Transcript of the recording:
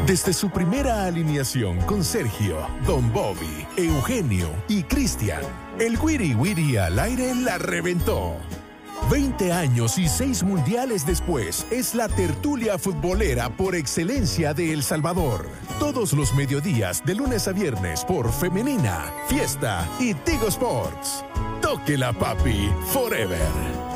Desde su primera alineación con Sergio, Don Bobby, Eugenio y Cristian, el Wiri Wiri al aire la reventó. 20 años y 6 mundiales después, es la tertulia futbolera por excelencia de El Salvador. Todos los mediodías, de lunes a viernes, por Femenina, Fiesta y Tigo Sports. Tóquela, papi, forever.